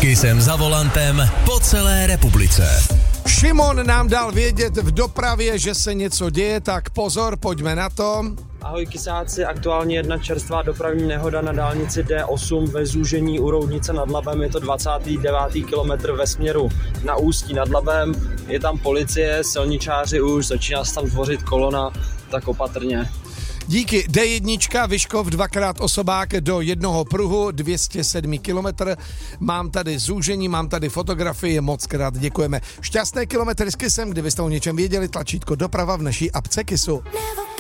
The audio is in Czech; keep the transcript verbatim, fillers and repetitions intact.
Kysem za volantem po celé republice. Šimon nám dal vědět v dopravě, že se něco děje, tak pozor, pojďme na to. Ahoj kysáci, aktuálně jedna čerstvá dopravní nehoda na dálnici D osm ve zúžení u Roudnice nad Labem, je to dvacátý devátý kilometr ve směru na Ústí nad Labem, je tam policie, silničáři už, začíná se tam tvořit kolona, tak opatrně. Díky. D jedna, Vyškov, dvakrát osobák do jednoho pruhu, dvě stě sedm kilometrů. Mám tady zúžení, mám tady fotografii, moc krát děkujeme. Šťastné kilometry s Kysem, kdybyste o něčem věděli, tlačítko doprava v naší apce Kysu.